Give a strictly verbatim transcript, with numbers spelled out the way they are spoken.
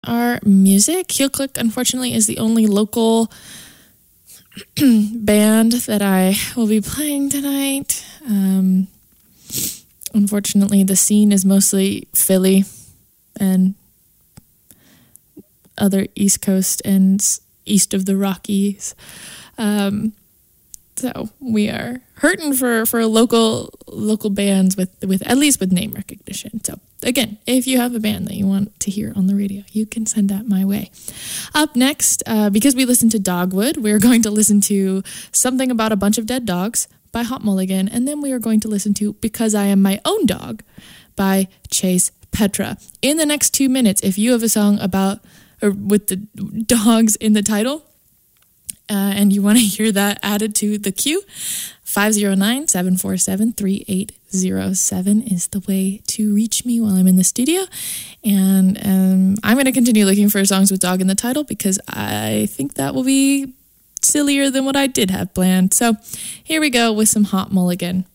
our music. Heel Click, unfortunately, is the only local band that I will be playing tonight. Um, unfortunately, the scene is mostly Philly and other East Coast and east of the Rockies. Um, so we are hurting for, for local local bands with, with at least with name recognition. So again, if you have a band that you want to hear on the radio, you can send that my way. Up next, uh, because we listened to Dogwood, we're going to listen to Something About a Bunch of Dead Dogs by Hot Mulligan, and then we are going to listen to Because I Am My Own Dog by Chase Petra. In the next two minutes, if you have a song about or with the dogs in the title, Uh, and you want to hear that added to the queue, five oh nine, seven four seven, three eight oh seven is the way to reach me while I'm in the studio. And um, I'm going to continue looking for songs with dog in the title because I think that will be sillier than what I did have planned. So here we go with some Hot Mulligan.